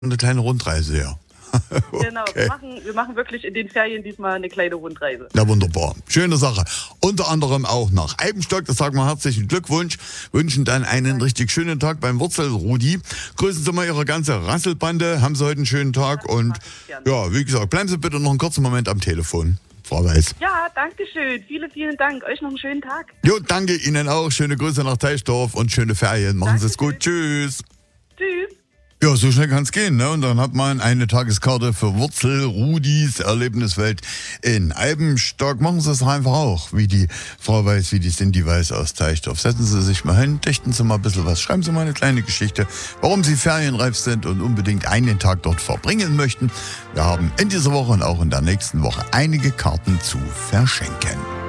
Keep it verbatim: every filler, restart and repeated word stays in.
Eine kleine Rundreise, ja. Okay. Genau, wir machen, wir machen wirklich in den Ferien diesmal eine kleine Rundreise. Ja, wunderbar. Schöne Sache. Unter anderem auch nach Eibenstock, das sagen wir herzlichen Glückwunsch. Wünschen dann einen Danke. richtig schönen Tag beim Wurzel, Rudi. Grüßen Sie mal Ihre ganze Rasselbande. Haben Sie heute einen schönen Tag. Ja, und ja, wie gesagt, bleiben Sie bitte noch einen kurzen Moment am Telefon, Frau Weiß. Ja, danke schön. Vielen, vielen Dank. Euch noch einen schönen Tag. Jo, danke Ihnen auch. Schöne Grüße nach Teichdorf und schöne Ferien. Machen Sie es gut. Tschüss. Tschüss. Ja, so schnell kann es gehen, ne? Und dann hat man eine Tageskarte für Wurzel, Rudis Erlebniswelt in Eibenstock. Machen Sie es einfach auch, wie die Frau Weiß, wie die Cindy Weiß aus Teichdorf. Setzen Sie sich mal hin, dichten Sie mal ein bisschen was, schreiben Sie mal eine kleine Geschichte, warum Sie ferienreif sind und unbedingt einen Tag dort verbringen möchten. Wir haben in dieser Woche und auch in der nächsten Woche einige Karten zu verschenken.